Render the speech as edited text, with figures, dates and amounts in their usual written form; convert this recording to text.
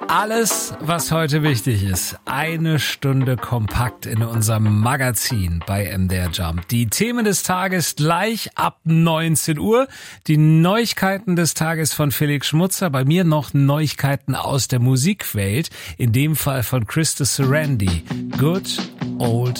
Alles, was heute wichtig ist. Eine Stunde kompakt in unserem Magazin bei MDR Jump. Die Themen des Tages gleich ab 19 Uhr. Die Neuigkeiten des Tages von Felix Schmutzer. Bei mir noch Neuigkeiten aus der Musikwelt. In dem Fall von Christus Sarandi. Good Old